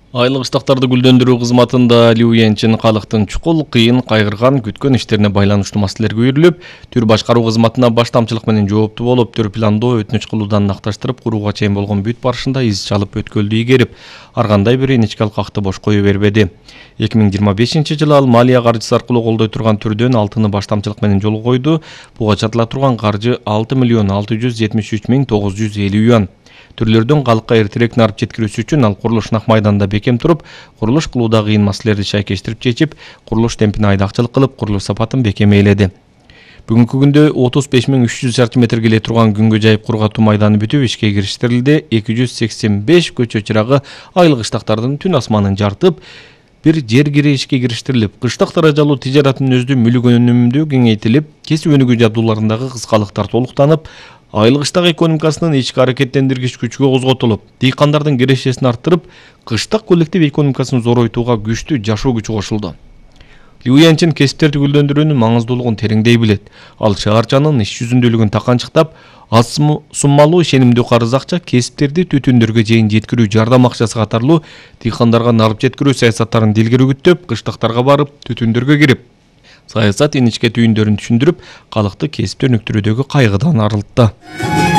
Айлык ыштактарды гүлдөндүрүү кызматында Лю Янчин калктын чукул, кыйын, кайгырган, күткөн иштерине байланыштуу маселелерге үйрүлүп, түр башкаруу кызматына баштамчылык менен жооптуу болуп, түр пландоо, өтүнүч кылуудан накташтырып, курууга чейин болгон бүт барышында из чалып өткөлдү игерип, ар кандай бир иничке алкакты бош кое бербеди. 2025-жылы ал малия каржысы аркылуу колдой турган түрдөн 6 баштамчылык менен жолго койду. Буга чатыла турган каржы 6.673.950 юан. Түрлөрдөн калкка эртерээк нарып жеткирүүсү үчүн ал курулуш нак майданында бекем туруп, курулуш кылууда кыйын маселелерди шайкештирип чечип, курулуш темпине айдакчылык кылып, курулуш сапатын бекем ээледи. Бүгүнкү күндө 35.300 шарчы метрге эле турган күнгө жайып кургатуу майданы бүтүп, ишке кириштирилди. 285 көчө чырагы айлык ыштактардын түн асманын жартып, бир жер кири ишке кириштирилип, кыштык даражалуу тижараттын өздү мүлүк өнүмүндүү кеңейтилип, кесип өнүгүү жабдууларындагы кыскалыктар толуктанып, айлык ыштак экономикасынын ички аракеттендиргич күчкө козготулуп, дыйкандардын кирешесин арттырып, кыштык коллектив экономикасын зоройтууга күчтүү жашоо күчү кошулду. Лю Янчин кесиптерди гүлдөндүрүүнүн маңыздуулугун тереңдей билет. Ал шаарчанын иш жүзүндүүлүгүн таканчыктап, аз суммалуу ишенимдүү карыз акча кесиптерди түтүндөргө чейин жеткирүү жардам акчасы катарлуу дыйкандарга нарып жеткирүү саясаттарын дилгери үгүттөп, кыштыктарга барып, түтүндөргө кирип, саясат иничке түйүндөрүн түшүндүрүп, калкты кесипти өнүктүрүүдөгү кайгыдан арылтты.